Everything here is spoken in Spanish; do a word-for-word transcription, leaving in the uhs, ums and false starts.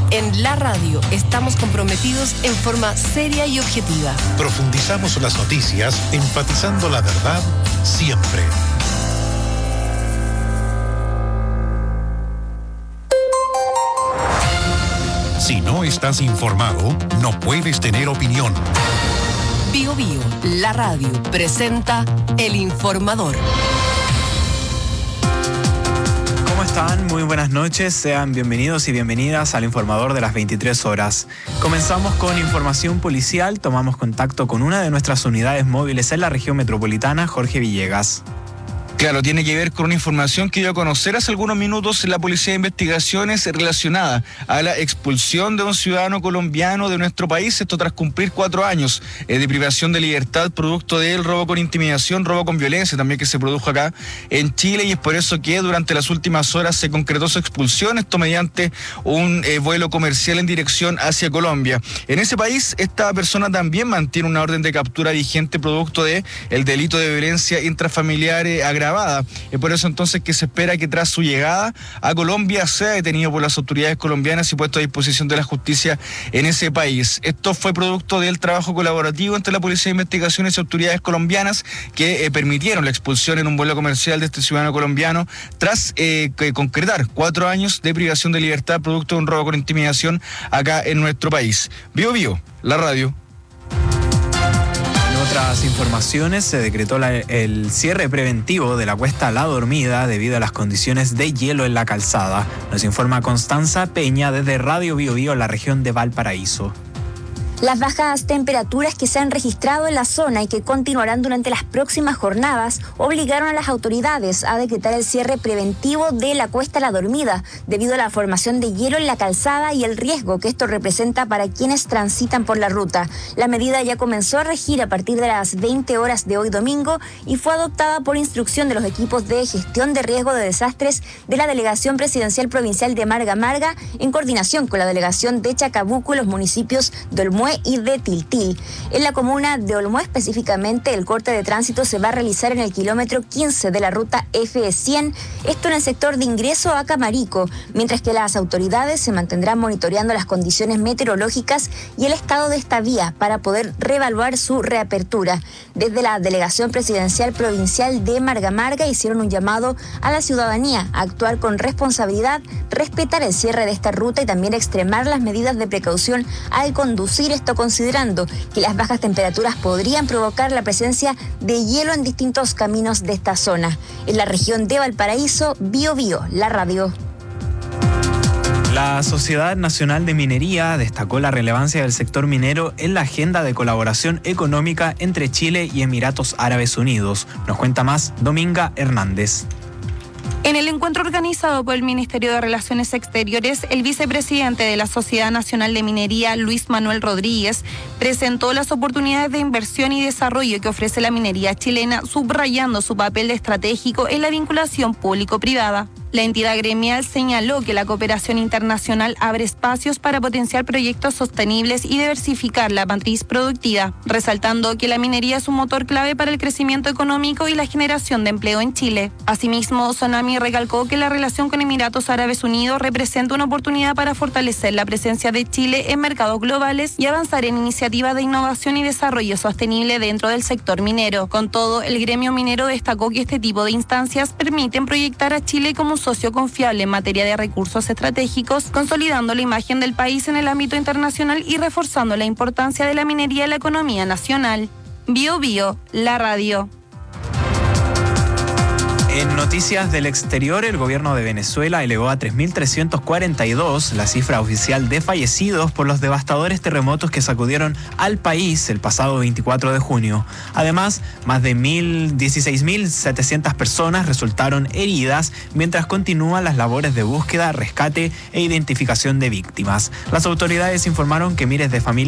En la radio estamos comprometidos en forma seria y objetiva. Profundizamos las noticias, enfatizando la verdad siempre. Si no estás informado, no puedes tener opinión. Bio Bio, la radio, presenta El Informador. ¿Cómo están? Muy buenas noches. Sean bienvenidos y bienvenidas al Informador de las veintitrés horas. Comenzamos con información policial. Tomamos contacto con una de nuestras unidades móviles en la región metropolitana, Jorge Villegas. Claro, tiene que ver con una información que dio a conocer hace algunos minutos la Policía de Investigaciones relacionada a la expulsión de un ciudadano colombiano de nuestro país, esto tras cumplir cuatro años eh, de privación de libertad producto del robo con intimidación, robo con violencia también que se produjo acá en Chile, y es por eso que durante las últimas horas se concretó su expulsión, esto mediante un eh, vuelo comercial en dirección hacia Colombia. En ese país, esta persona también mantiene una orden de captura vigente producto de el delito de violencia intrafamiliar eh, agravada. Es por eso entonces que se espera que tras su llegada a Colombia sea detenido por las autoridades colombianas y puesto a disposición de la justicia en ese país. Esto fue producto del trabajo colaborativo entre la Policía de Investigaciones y autoridades colombianas que eh, permitieron la expulsión en un vuelo comercial de este ciudadano colombiano tras eh, concretar cuatro años de privación de libertad producto de un robo con intimidación acá en nuestro país. Bio Bio, la radio. Otras informaciones, se decretó la, el cierre preventivo de la cuesta La Dormida debido a las condiciones de hielo en la calzada. Nos informa Constanza Peña desde Radio Bio Bio, la región de Valparaíso. Las bajas temperaturas que se han registrado en la zona y que continuarán durante las próximas jornadas obligaron a las autoridades a decretar el cierre preventivo de la cuesta La Dormida debido a la formación de hielo en la calzada y el riesgo que esto representa para quienes transitan por la ruta. La medida ya comenzó a regir a partir de las veinte horas de hoy domingo y fue adoptada por instrucción de los equipos de gestión de riesgo de desastres de la Delegación Presidencial Provincial de Marga Marga en coordinación con la Delegación de Chacabuco y los municipios de Olmué y de Tiltil. En la comuna de Olmué específicamente, el corte de tránsito se va a realizar en el kilómetro quince de la ruta F cien, esto en el sector de ingreso a Camarico, mientras que las autoridades se mantendrán monitoreando las condiciones meteorológicas y el estado de esta vía para poder reevaluar su reapertura. Desde la Delegación Presidencial Provincial de Marga Marga hicieron un llamado a la ciudadanía a actuar con responsabilidad, respetar el cierre de esta ruta y también extremar las medidas de precaución al conducir, esto considerando que las bajas temperaturas podrían provocar la presencia de hielo en distintos caminos de esta zona. En la región de Valparaíso, Bio Bio, la radio. La Sociedad Nacional de Minería destacó la relevancia del sector minero en la agenda de colaboración económica entre Chile y Emiratos Árabes Unidos. Nos cuenta más Dominga Hernández. En el encuentro organizado por el Ministerio de Relaciones Exteriores, el vicepresidente de la Sociedad Nacional de Minería, Luis Manuel Rodríguez, presentó las oportunidades de inversión y desarrollo que ofrece la minería chilena, subrayando su papel estratégico en la vinculación público-privada. La entidad gremial señaló que la cooperación internacional abre espacios para potenciar proyectos sostenibles y diversificar la matriz productiva, resaltando que la minería es un motor clave para el crecimiento económico y la generación de empleo en Chile. Asimismo, Sonami recalcó que la relación con Emiratos Árabes Unidos representa una oportunidad para fortalecer la presencia de Chile en mercados globales y avanzar en iniciativas de innovación y desarrollo sostenible dentro del sector minero. Con todo, el gremio minero destacó que este tipo de instancias permiten proyectar a Chile como socio confiable en materia de recursos estratégicos, consolidando la imagen del país en el ámbito internacional y reforzando la importancia de la minería en la economía nacional. Bio Bio, la radio. En noticias del exterior, el gobierno de Venezuela elevó a tres mil trescientos cuarenta y dos la cifra oficial de fallecidos por los devastadores terremotos que sacudieron al país el pasado veinticuatro de junio. Además, más de dieciséis mil setecientas personas resultaron heridas mientras continúan las labores de búsqueda, rescate e identificación de víctimas. Las autoridades informaron que miles de familias